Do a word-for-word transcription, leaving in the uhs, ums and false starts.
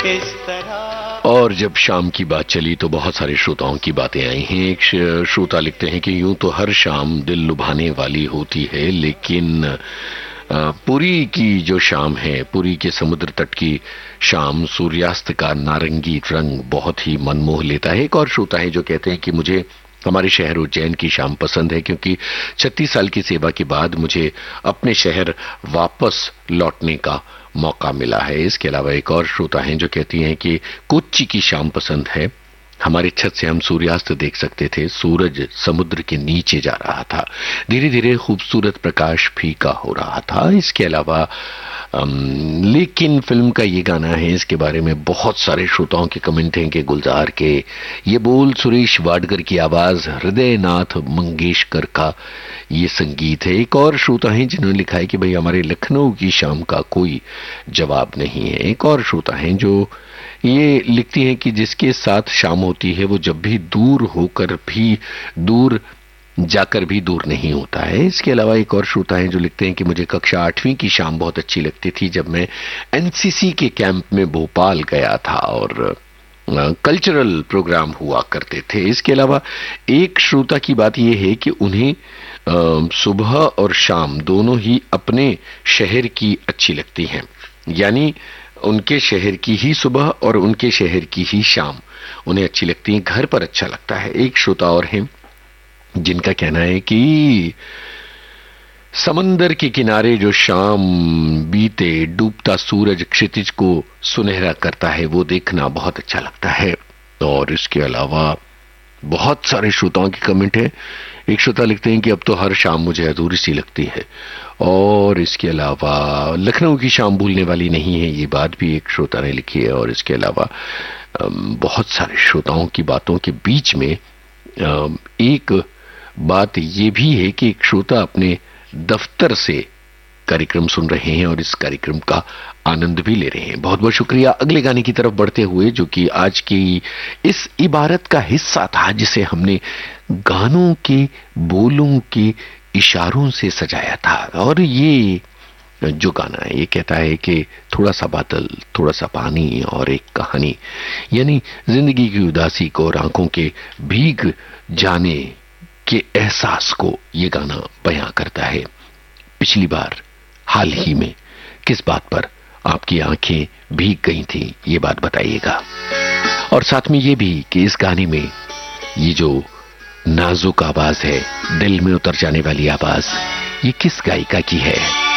इस तरह। और जब शाम की बात चली तो बहुत सारे श्रोताओं की बातें आई हैं। एक श्रोता लिखते हैं कि यूं तो हर शाम दिल लुभाने वाली होती है, लेकिन पुरी की जो शाम है, पुरी के समुद्र तट की शाम, सूर्यास्त का नारंगी रंग बहुत ही मनमोह लेता है। एक और श्रोता है जो कहते हैं कि मुझे हमारे शहर उज्जैन की शाम पसंद है, क्योंकि छत्तीस साल की सेवा के बाद मुझे अपने शहर वापस लौटने का मौका मिला है। इसके अलावा एक और श्रोता हैं जो कहती हैं कि कोच्चि की शाम पसंद है, हमारे छत से हम सूर्यास्त देख सकते थे, सूरज समुद्र के नीचे जा रहा था, धीरे धीरे खूबसूरत प्रकाश फीका हो रहा था। इसके अलावा लेकिन फिल्म का ये गाना है, इसके बारे में बहुत सारे श्रोताओं के कमेंट हैं कि गुलजार के ये बोल, सुरेश वाडकर की आवाज, हृदयनाथ मंगेशकर का ये संगीत है। एक और श्रोता हैं जिन्होंने लिखा है कि भाई हमारे लखनऊ की शाम का कोई जवाब नहीं है। एक और श्रोता हैं जो ये लिखती हैं कि जिसके साथ शाम होती है वो जब भी दूर होकर भी दूर जाकर भी दूर नहीं होता है। इसके अलावा एक और श्रोता हैं जो लिखते हैं कि मुझे कक्षा आठवीं की शाम बहुत अच्छी लगती थी, जब मैं एनसीसी के कैंप में भोपाल गया था और कल्चरल प्रोग्राम हुआ करते थे। इसके अलावा एक श्रोता की बात यह है कि उन्हें सुबह और शाम दोनों ही अपने शहर की अच्छी लगती हैं, यानी उनके शहर की ही सुबह और उनके शहर की ही शाम उन्हें अच्छी लगती है, घर पर अच्छा लगता है। एक श्रोता और हैं जिनका कहना है कि समंदर के किनारे जो शाम बीते, डूबता सूरज क्षितिज को सुनहरा करता है, वो देखना बहुत अच्छा लगता है। और इसके अलावा बहुत सारे श्रोताओं के कमेंट हैं। एक श्रोता लिखते हैं कि अब तो हर शाम मुझे अधूरी सी लगती है। और इसके अलावा लखनऊ की शाम भूलने वाली नहीं है, ये बात भी एक श्रोता ने लिखी है। और इसके अलावा बहुत सारे श्रोताओं की बातों के बीच में एक बात ये भी है कि एक श्रोता अपने दफ्तर से कार्यक्रम सुन रहे हैं और इस कार्यक्रम का आनंद भी ले रहे हैं। बहुत बहुत शुक्रिया। अगले गाने की तरफ बढ़ते हुए, जो कि आज की इस इबारत का हिस्सा था जिसे हमने गानों के बोलों के इशारों से सजाया था। और ये जो गाना है ये कहता है कि थोड़ा सा बादल, थोड़ा सा पानी और एक कहानी, यानी जिंदगी की उदासी को और आंखों के भीग जाने के एहसास को ये गाना बयां करता है। पिछली बार हाल ही में किस बात पर आपकी आंखें भीग गई थी, ये बात बताइएगा। और साथ में ये भी कि इस गाने में ये जो नाजुक आवाज है, दिल में उतर जाने वाली आवाज, ये किस गायिका की है।